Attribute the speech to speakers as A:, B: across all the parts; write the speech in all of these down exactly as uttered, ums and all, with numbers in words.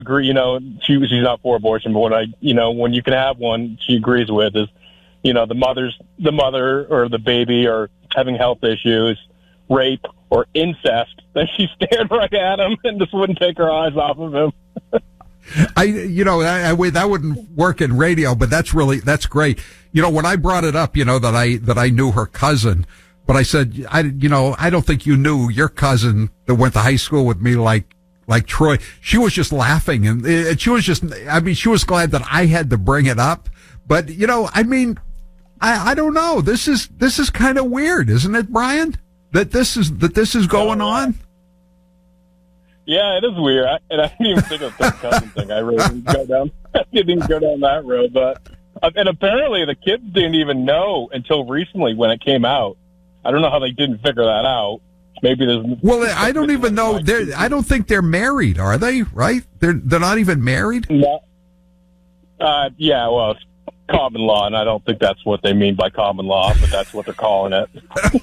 A: agree, you know, she she's not for abortion, but what I, you know, when you can have one, she agrees with is, you know, the mother's the mother or the baby are having health issues, rape or incest. Then she stared right at him and just wouldn't take her eyes off of him.
B: I, you know, I, I, that wouldn't work in radio, but that's really, that's great. You know, when I brought it up, you know, that I, that I knew her cousin, but I said, I, you know, I don't think you knew your cousin that went to high school with me like, like Troy. She was just laughing and, and she was just, I mean, she was glad that I had to bring it up. But, you know, I mean, I, I don't know. This is, this is kind of weird, isn't it, Brian? That this is, that this is going on?
A: Yeah, it is weird. I, and I didn't even think of the cousin thing. I really didn't go down, I didn't even go down that road. But, and apparently the kids didn't even know until recently when it came out. I don't know how they didn't figure that out. Maybe there's. Well,
B: I don't even know. They're, I don't think they're married, are they? Right? They're they're not even married.
A: No. Uh, yeah. Well, it's common law, and I don't think that's what they mean by common law, but that's what they're calling it.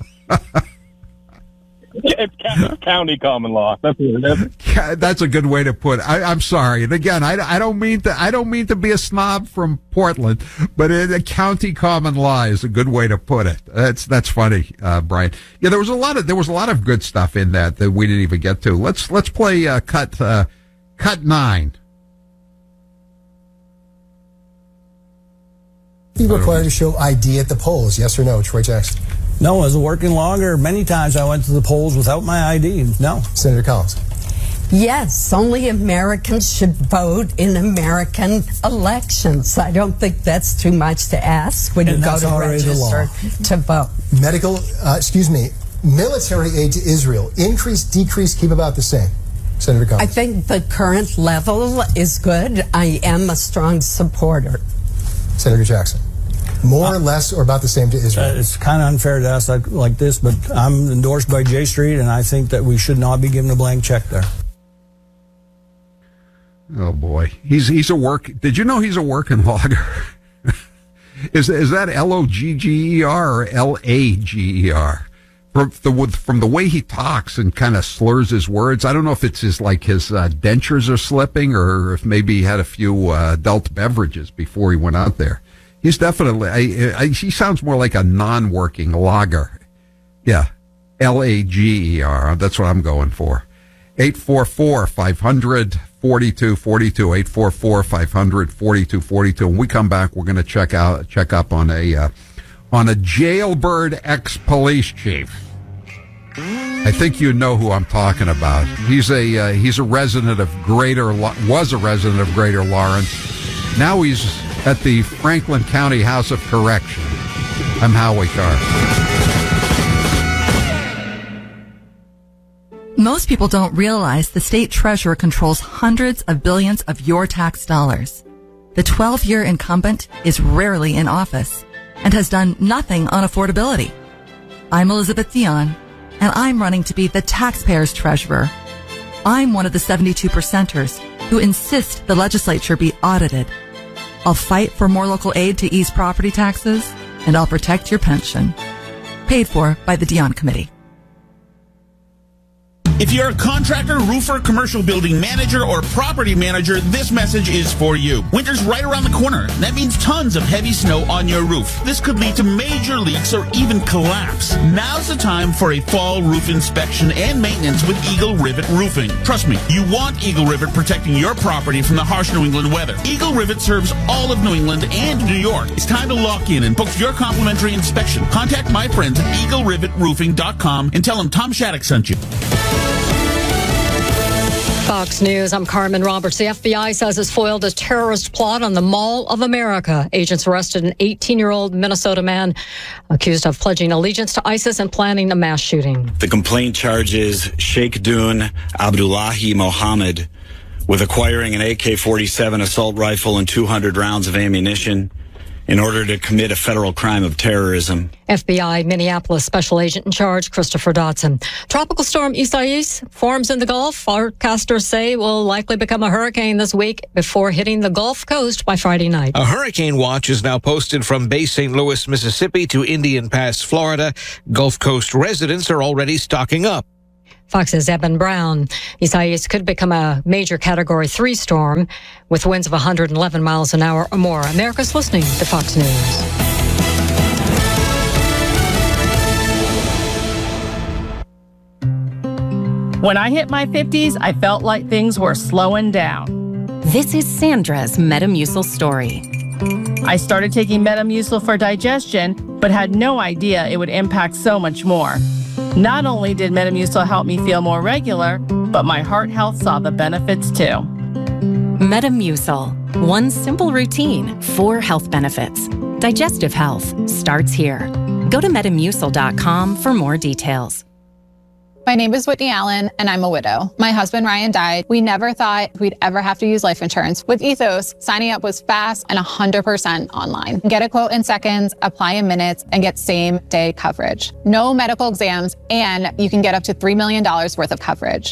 A: It's county common law. That's what it is.
B: That's a good way to put it. I, I'm sorry, and again, I, I don't mean to. I don't mean to be a snob from Portland, but it, a county common law is a good way to put it. That's that's funny, uh, Brian. Yeah, there was a lot of there was a lot of good stuff in that that we didn't even get to. Let's let's play uh, cut uh, cut nine.
C: Be required to show I D at the polls, yes or no, Troy Jackson?
D: No, as a working logger, many times I went to the polls without my I D. No.
C: Senator Collins?
E: Yes, only Americans should vote in American elections. I don't think that's too much to ask when
D: and
E: you go to register to vote.
C: Medical, uh, excuse me, military aid to Israel, increase, decrease, keep about the same. Senator Collins?
E: I think the current level is good. I am a strong supporter.
C: Senator Jackson? More or less or about the same to Israel?
D: Uh, it's kind of unfair to ask like, like this, but I'm endorsed by J Street, and I think that we should not be given a blank check there.
B: Oh, boy. He's he's a work... Did you know he's a working logger? is, is that L O G G E R or L A G E R? From the, from the way he talks and kind of slurs his words, I don't know if it's his, like his uh, dentures are slipping or if maybe he had a few uh, adult beverages before he went out there. He's definitely, I, I, he sounds more like a non-working logger. Yeah. L A G E R. That's what I'm going for. eight four four, five hundred, forty-two forty-two. eight four four, five hundred, forty-two forty-two. When we come back, we're going to check out, check up on a, uh, on a jailbird ex-police chief. I think you know who I'm talking about. He's a, uh, he's a resident of Greater, was a resident of Greater Lawrence. Now he's at the Franklin County House of Correction. I'm Howie Carr.
F: Most people don't realize the state treasurer controls hundreds of billions of your tax dollars. The twelve-year incumbent is rarely in office and has done nothing on affordability. I'm Elizabeth Dion, and I'm running to be the taxpayer's treasurer. I'm one of the seventy-two percenters who insist the legislature be audited. I'll fight for more local aid to ease property taxes, and I'll protect your pension. Paid for by the Dion Committee.
G: If you're a contractor, roofer, commercial building manager, or property manager, this message is for you. Winter's right around the corner. That means tons of heavy snow on your roof. This could lead to major leaks or even collapse. Now's the time for a fall roof inspection and maintenance with Eagle Rivet Roofing. Trust me, you want Eagle Rivet protecting your property from the harsh New England weather. Eagle Rivet serves all of New England and New York. It's time to lock in and book your complimentary inspection. Contact my friends at eagle rivet roofing dot com and tell them Tom Shattuck sent you.
H: Fox News, I'm Carmen Roberts. The F B I says it's foiled a terrorist plot on the Mall of America. Agents arrested an eighteen-year-old Minnesota man accused of pledging allegiance to ISIS and planning a mass shooting.
I: The complaint charges Sheikh Dun Abdullahi Mohammed with acquiring an A K forty-seven assault rifle and two hundred rounds of ammunition in order to commit a federal crime of terrorism.
H: F B I Minneapolis Special Agent in Charge, Christopher Dodson. Tropical storm Isaias forms in the Gulf. Forecasters say will likely become a hurricane this week before hitting the Gulf Coast by Friday night.
J: A hurricane watch is now posted from Bay Saint Louis, Mississippi to Indian Pass, Florida. Gulf Coast residents are already stocking up.
H: Fox's Eben Brown. Isaias could become a major Category three storm with winds of one hundred eleven miles an hour or more. America's listening to Fox News.
K: When I hit my fifties, I felt like things were slowing down.
L: This is Sandra's Metamucil story.
K: I started taking Metamucil for digestion, but had no idea it would impact so much more. Not only did Metamucil help me feel more regular, but my heart health saw the benefits too.
L: Metamucil. One simple routine, four health benefits. Digestive health starts here. Go to metamucil dot com for more details.
M: My name is Whitney Allen, and I'm a widow. My husband, Ryan, died. We never thought we'd ever have to use life insurance. With Ethos, signing up was fast and one hundred percent online. Get a quote in seconds, apply in minutes, and get same-day coverage. No medical exams, and you can get up to three million dollars worth of coverage.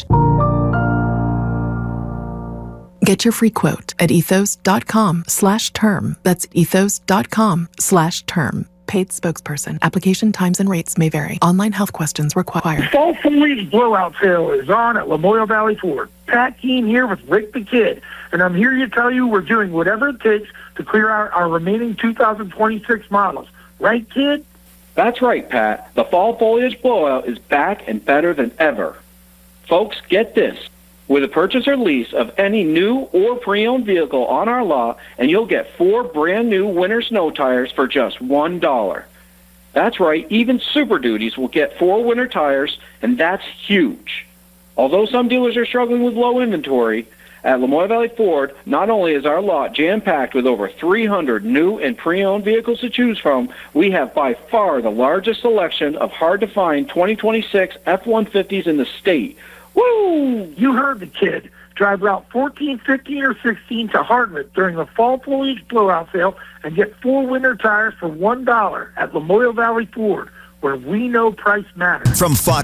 N: Get your free quote at ethos.com slash term. That's ethos.com slash term. Paid spokesperson. Application times and rates may vary. Online health questions required.
O: Fall foliage blowout sale is on at Lamoille Valley Ford. Pat Keene here with Rick the Kid, and I'm here to tell you we're doing whatever it takes to clear out our remaining two thousand twenty-six models. Right, Kid?
P: That's right, Pat. The fall foliage blowout is back and better than ever. Folks, get this. With a purchase or lease of any new or pre-owned vehicle on our lot, and you'll get four brand new winter snow tires for just one dollar. That's right, even Super Duties will get four winter tires, and that's huge. Although some dealers are struggling with low inventory, at Lamoille Valley Ford, not only is our lot jam-packed with over three hundred new and pre-owned vehicles to choose from, we have by far the largest selection of hard-to-find twenty twenty-six F one fifties in the state.
O: Woo! You heard the kid. Drive Route fourteen, fifteen, or sixteen to Hardwick during the fall foliage blowout sale and get four winter tires for one dollar at Lamoille Valley Ford, where we know price matters.
Q: From Fox